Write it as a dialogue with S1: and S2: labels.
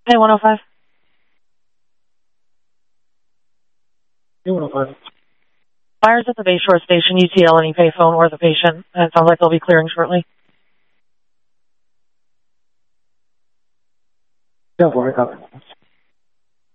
S1: Hey, 105.
S2: Hey, 105.
S1: Buyers at the Bayshore Station, UTL, any payphone or the patient. It sounds like they'll be clearing shortly.
S2: Yeah, 4, copy.